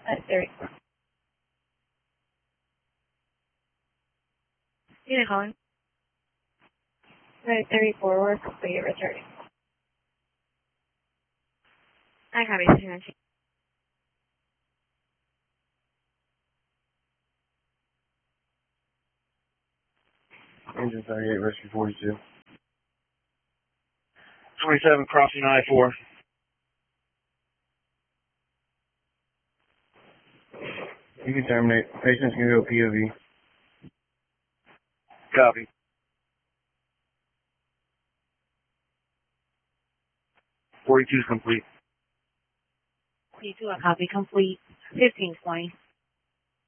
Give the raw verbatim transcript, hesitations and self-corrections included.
At thirty-four. Yeah, calling. Right, thirty-four, we're complete returning. I copy. Six Engine thirty-eight, rescue forty-two. twenty-seven crossing I four. You can terminate. Patients can go P O V. Copy. forty-two is complete. forty-two, I copy. Complete. fifteen twenty.